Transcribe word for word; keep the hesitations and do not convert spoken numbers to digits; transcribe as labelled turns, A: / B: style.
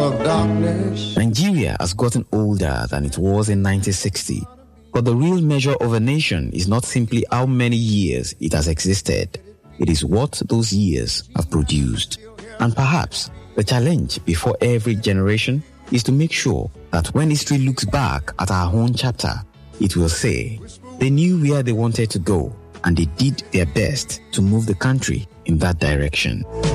A: of darkness.
B: Nigeria has gotten older than it was in nineteen sixty, but the real measure of a nation is not simply how many years it has existed. It is what those years have produced. And perhaps the challenge before every generation is to make sure that when history looks back at our own chapter, it will say they knew where they wanted to go and they did their best to move the country in that direction.